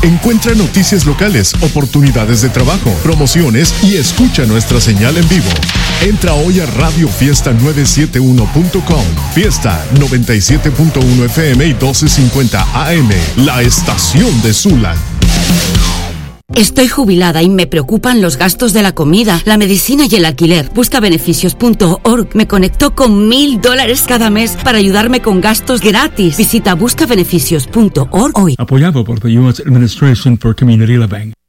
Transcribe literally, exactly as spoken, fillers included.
Encuentra noticias locales, oportunidades de trabajo, promociones y escucha nuestra señal en vivo. Entra hoy a Radio Fiesta novecientos setenta y uno punto com. Fiesta noventa y siete punto uno F M y doce cincuenta A M. La estación de Sula. Estoy jubilada y me preocupan los gastos de la comida, la medicina y el alquiler. Busca Beneficios punto org me conectó con mil dólares cada mes para ayudarme con gastos gratis. Visita Busca Beneficios punto org hoy. Apoyado por the U S Administration for Community Living.